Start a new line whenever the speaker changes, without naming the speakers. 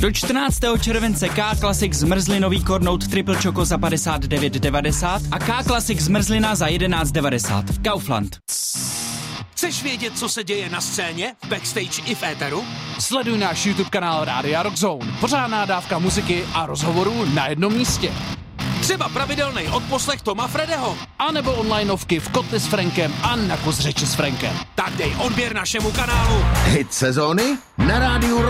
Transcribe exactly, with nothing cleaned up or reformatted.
Do čtrnáctého července K-Classic zmrzlinový Cornout Triple Choco za padesát devět devadesát a K-Classic zmrzlina za jedenáct devadesát. Kaufland.
Chceš vědět, co se děje na scéně, backstage i v éteru?
Sleduj náš YouTube kanál Rádia Rock Zone. Pořádná dávka muziky a rozhovorů na jednom místě.
Třeba pravidelný odposlech Toma Fredeho.
A nebo onlineovky v Kotli s Frankem a na kus řeči s Frankem.
Tak dej odběr našemu kanálu.
Hit sezóny na Rádiu Rock.